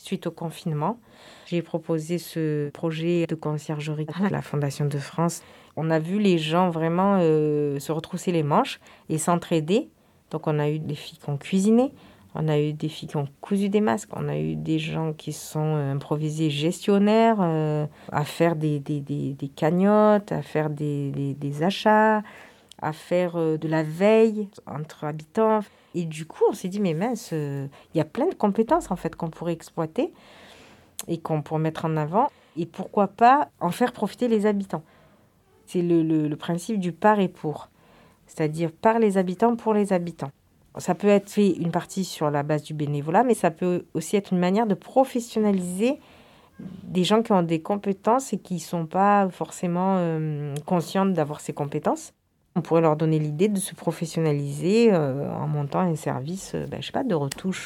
suite au confinement. J'ai proposé ce projet de conciergerie à la Fondation de France. On a vu les gens vraiment se retrousser les manches et s'entraider. Donc on a eu des filles qui ont cuisiné, on a eu des filles qui ont cousu des masques, on a eu des gens qui sont improvisés gestionnaires, à faire des cagnottes, à faire des achats, à faire de la veille entre habitants. Et du coup, on s'est dit, mais mince, il y a plein de compétences en fait qu'on pourrait exploiter et qu'on pourrait mettre en avant. Et pourquoi pas en faire profiter les habitants. C'est le principe du par et pour, c'est-à-dire par les habitants pour les habitants. Ça peut être fait une partie sur la base du bénévolat, mais ça peut aussi être une manière de professionnaliser des gens qui ont des compétences et qui ne sont pas forcément conscients d'avoir ces compétences. On pourrait leur donner l'idée de se professionnaliser en montant un service, je sais pas, de retouche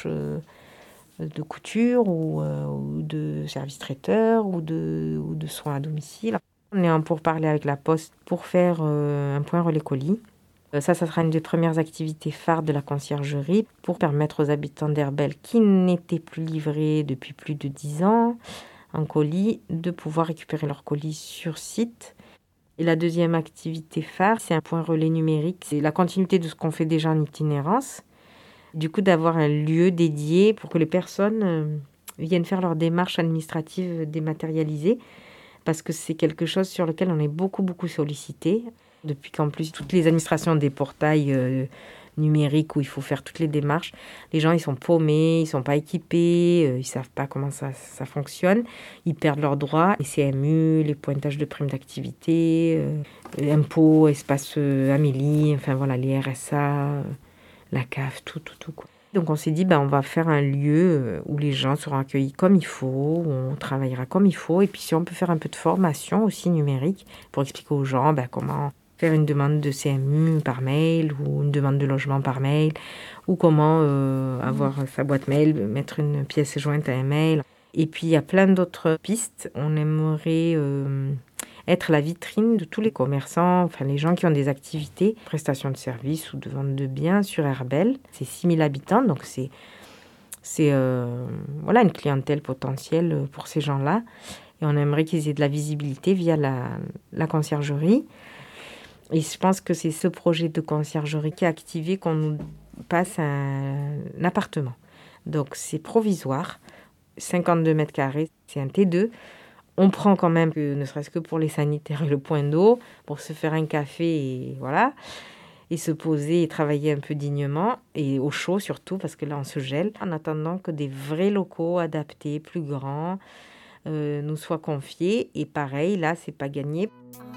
de couture ou de service traiteur ou de soins à domicile. On est en pourparlers avec la Poste pour faire un point relais colis. Ça sera une des premières activités phares de la conciergerie pour permettre aux habitants d'Herbel qui n'étaient plus livrés depuis plus de 10 ans en colis de pouvoir récupérer leurs colis sur site. Et la deuxième activité phare, c'est un point relais numérique. C'est la continuité de ce qu'on fait déjà en itinérance. Du coup, d'avoir un lieu dédié pour que les personnes viennent faire leurs démarches administratives dématérialisées, parce que c'est quelque chose sur lequel on est beaucoup sollicité. Depuis qu'en plus, toutes les administrations ont des portails numériques où il faut faire toutes les démarches, les gens, ils sont paumés, ils sont pas équipés, ils savent pas comment ça fonctionne. Ils perdent leurs droits, les CMU, les pointages de primes d'activité, impôts, espace Amélie, enfin voilà, les RSA, la CAF, tout, quoi. Donc on s'est dit, on va faire un lieu où les gens seront accueillis comme il faut, où on travaillera comme il faut. Et puis si on peut faire un peu de formation aussi numérique pour expliquer aux gens comment faire une demande de CMU par mail ou une demande de logement par mail, ou comment avoir sa boîte mail, mettre une pièce jointe à un mail. Et puis il y a plein d'autres pistes. On aimerait être la vitrine de tous les commerçants, enfin les gens qui ont des activités, prestations de services ou de vente de biens sur Herbel. C'est 6000 habitants, donc c'est une clientèle potentielle pour ces gens-là. Et on aimerait qu'ils aient de la visibilité via la conciergerie. Et je pense que c'est ce projet de conciergerie qui est activé qu'on nous passe un appartement. Donc c'est provisoire, 52 mètres carrés, c'est un T2. On prend quand même, ne serait-ce que pour les sanitaires et le point d'eau, pour se faire un café et voilà, et se poser et travailler un peu dignement, et au chaud surtout, parce que là on se gèle, en attendant que des vrais locaux adaptés, plus grands, nous soient confiés. Et pareil, là c'est pas gagné.